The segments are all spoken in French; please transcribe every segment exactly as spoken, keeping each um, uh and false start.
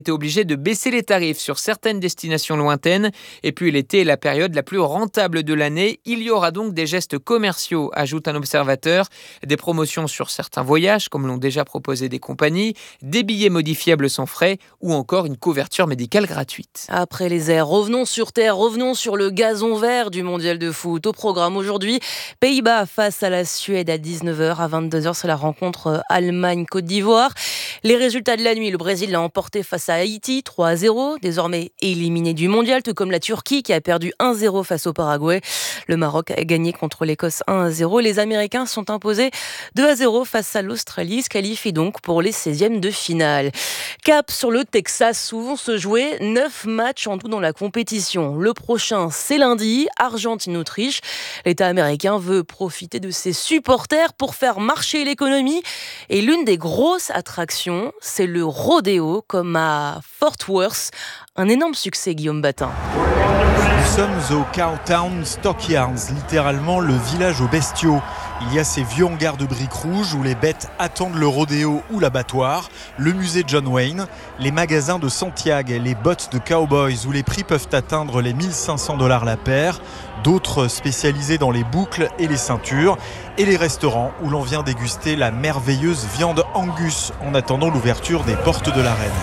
été obligé de baisser les tarifs sur certaines destinations lointaines. Et puis l'été est la période la plus rentable de l'année. Il y aura donc des gestes commerciaux, ajoute un observateur. Des promotions sur certains voyages, comme l'ont déjà proposé des compagnies, des billets modifiables sans frais ou encore une couverture médicale gratuite. Après les airs, revenons sur terre, revenons sur le gazon vert du mondial de foot. Au programme aujourd'hui, Pays-Bas face à la Suède à dix-neuf heures. À vingt-deux heures, c'est la rencontre Allemagne-Côte d'Ivoire. Les résultats de la nuit, le Brésil l'a emporté face à Haïti, trois à zéro, désormais éliminé du mondial, tout comme la Turquie qui a perdu un zéro face au Paraguay. Le Maroc a gagné contre l'Écosse un à zéro. Les Américains sont imposés deux à zéro face à l'Australie, se qualifient donc pour les seizièmes de finale. Cap sur le Texas où vont se jouer neuf matchs en tout dans la compétition. Le prochain, c'est lundi, Argentine-Autriche. L'État américain veut profiter de ses supporters pour faire marcher l'économie. Et l'une des grosses attractions, c'est le rodéo, comme à Fort Worth. Un énorme succès, Guillaume Batin. Nous sommes au Cowtown Stockyards, littéralement le village aux bestiaux. Il y a ces vieux hangars de briques rouges où les bêtes attendent le rodéo ou l'abattoir, le musée John Wayne, les magasins de Santiago, les bottes de cowboys où les prix peuvent atteindre les mille cinq cents dollars la paire, d'autres spécialisés dans les boucles et les ceintures, et les restaurants où l'on vient déguster la merveilleuse viande Angus en attendant l'ouverture des portes de l'arène.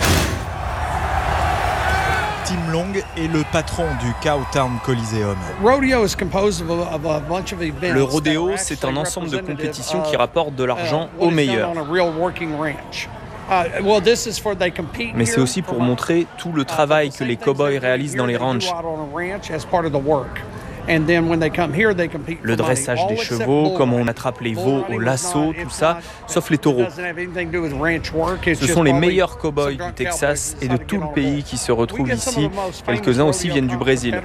Tim Long est le patron du Cowtown Coliseum. Le rodéo, c'est un ensemble de compétitions qui rapportent de l'argent aux meilleurs. Mais c'est aussi pour montrer tout le travail que les cow-boys réalisent dans les ranchs. Le dressage des chevaux, comment on attrape les veaux au lasso, tout ça, sauf les taureaux. Ce sont les meilleurs cow-boys du Texas et de tout le pays qui se retrouvent ici. Quelques-uns aussi viennent du Brésil.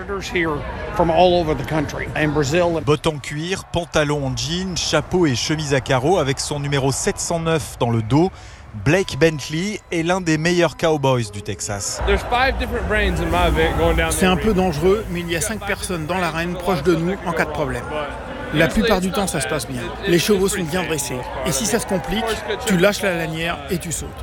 Bottes en cuir, pantalon en jean, chapeau et chemise à carreaux avec son numéro sept cent neuf dans le dos. Blake Bentley est l'un des meilleurs cowboys du Texas. C'est un peu dangereux, mais il y a cinq personnes dans l'arène proche de nous en cas de problème. La plupart du temps, ça se passe bien. Les chevaux sont bien dressés. Et si ça se complique, tu lâches la lanière et tu sautes.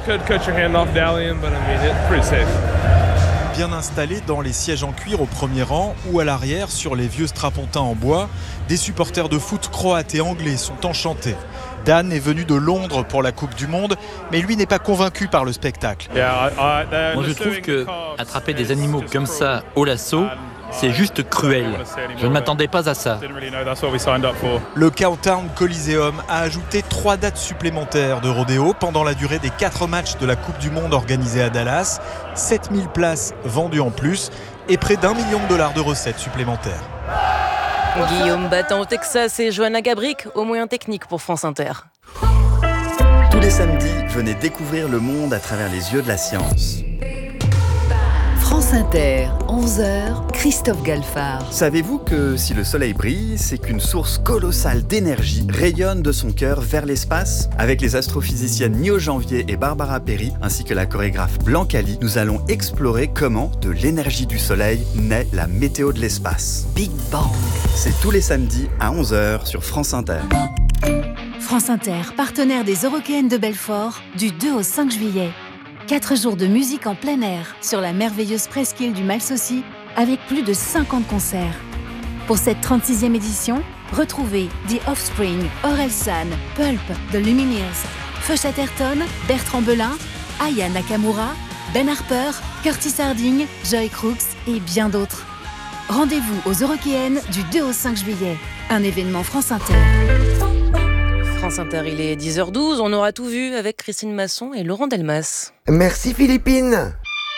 Bien installés dans les sièges en cuir au premier rang ou à l'arrière sur les vieux strapontins en bois, des supporters de foot croates et anglais sont enchantés. Dan est venu de Londres pour la Coupe du Monde, mais lui n'est pas convaincu par le spectacle. Moi je trouve que attraper des animaux comme ça au lasso, c'est juste cruel. Je ne m'attendais pas à ça. Le Cowtown Coliseum a ajouté trois dates supplémentaires de rodéo pendant la durée des quatre matchs de la Coupe du Monde organisée à Dallas. sept mille places vendues en plus et près d'un million de dollars de recettes supplémentaires. Guillaume Batin au Texas et Johanna Gabric au moyen technique pour France Inter. Tous les samedis, venez découvrir le monde à travers les yeux de la science. France Inter, onze heures, Christophe Galfard. Savez-vous que si le soleil brille, c'est qu'une source colossale d'énergie rayonne de son cœur vers l'espace? Avec les astrophysiciennes Nio Janvier et Barbara Perry, ainsi que la chorégraphe Blanca Lee, nous allons explorer comment, de l'énergie du soleil, naît la météo de l'espace. Big Bang. C'est tous les samedis à onze heures sur France Inter. France Inter, partenaire des Eurockéennes de Belfort, du deux au cinq juillet. Quatre jours de musique en plein air sur la merveilleuse presqu'île du Malsaucy avec plus de cinquante concerts. Pour cette trente-sixième édition, retrouvez The Offspring, Orelsan, Pulp, The Lumineers, Feu Chatterton, Bertrand Belin, Aya Nakamura, Ben Harper, Curtis Harding, Joy Crooks et bien d'autres. Rendez-vous aux Eurockéennes du deux au cinq juillet. Un événement France Inter. France Inter, il est dix heures douze. On aura tout vu avec Christine Masson et Laurent Delmas. Merci Philippine.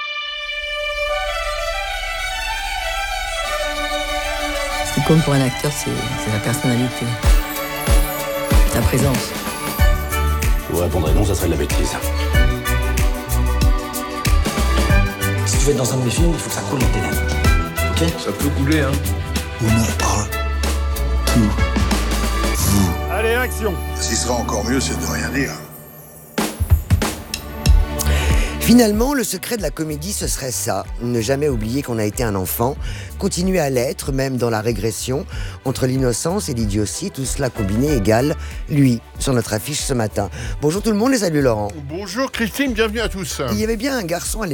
Ce qui compte pour un acteur, c'est, c'est la personnalité, sa présence. Je vous répondrai non, ça serait de la bêtise. Si tu veux être dans un de mes films, il faut que ça coule dans tes lèvres. Ok ? Ça peut couler, hein. On en parle tout. Vous. Allez, action! Ce qui sera encore mieux, c'est de rien dire. Finalement, le secret de la comédie, ce serait ça. Ne jamais oublier qu'on a été un enfant, continuer à l'être, même dans la régression, entre l'innocence et l'idiotie, tout cela combiné égale lui, sur notre affiche ce matin. Bonjour tout le monde et salut Laurent. Bonjour Christine, bienvenue à tous. Il y avait bien un garçon à